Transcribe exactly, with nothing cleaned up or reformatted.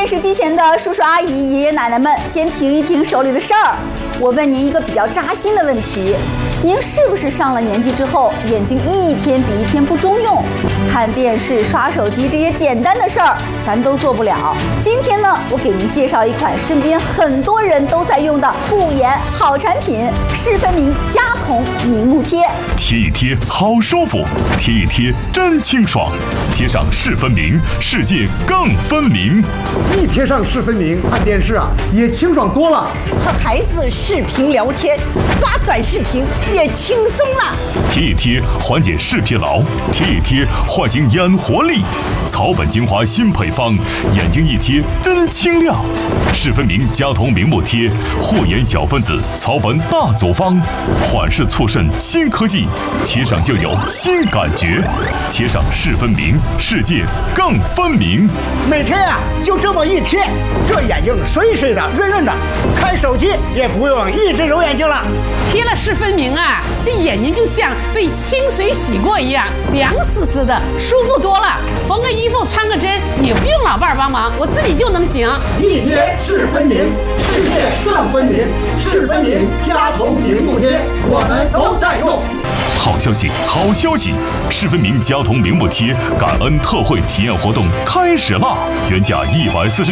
电视机前的叔叔阿姨、爷爷奶奶们，先停一停手里的事儿。我问您一个比较扎心的问题：您是不是上了年纪之后，眼睛一天比一天不中用？看电视、刷手机这些简单的事儿，咱都做不了。今天呢，我给您介绍一款身边很多人都在用的护眼好产品——视分明佳瞳明目贴。 贴一贴好舒服，贴一贴真清爽。贴上视分明，世界更分明。 一贴上视分明，看电视啊也清爽多了。 和孩子视频聊天、刷短视频也轻松了。 贴一贴缓解视疲劳，贴一贴唤醒眼活力。草本精华新配方，眼睛一贴真清亮。视分明佳瞳明目贴，护眼小分子，草本大组方，缓视促肾新科技，贴上就有新感觉。贴上视分明，世界更分明。 每天呀、啊、就这么一贴，这眼睛水水的、润润的，看手机也不用一直揉眼睛了。 贴了视分明啊，这眼睛就像被清水洗过一样，凉丝丝的，舒服多了。缝个衣服、穿个针也不用老伴儿帮忙，我自己就能行。 一贴视分明，世界更分明。视分明佳瞳明目贴，我们都在用。 好消息，好消息！视分明佳瞳明目贴感恩特惠体验活动开始啦！原价一百四十。